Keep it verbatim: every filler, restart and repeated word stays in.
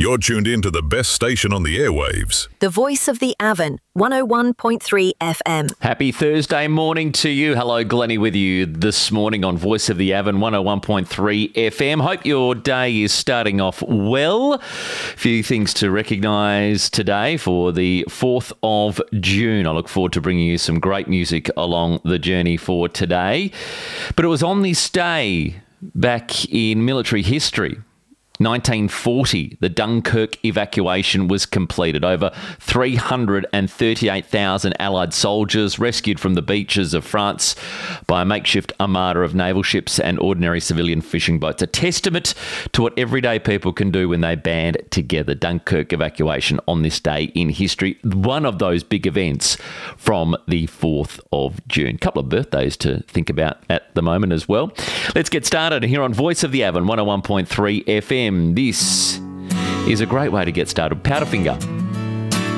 You're tuned in to the best station on the airwaves. The Voice of the Avon, one oh one point three F M. Happy Thursday morning to you. Hello, Glennie with you this morning on Voice of the Avon, one oh one point three F M. Hope your day is starting off well. A few things to recognise today for the fourth of June. I look forward to bringing you some great music along the journey for today. But it was on this day back in military history, nineteen forty, the Dunkirk evacuation was completed. Over three hundred thirty-eight thousand Allied soldiers rescued from the beaches of France by a makeshift armada of naval ships and ordinary civilian fishing boats. A testament to what everyday people can do when they band together. Dunkirk evacuation on this day in history. One of those big events from the fourth of June. A couple of birthdays to think about at the moment as well. Let's get started here on Voice of the Avon, one oh one point three F M. This is a great way to get started. Powderfinger.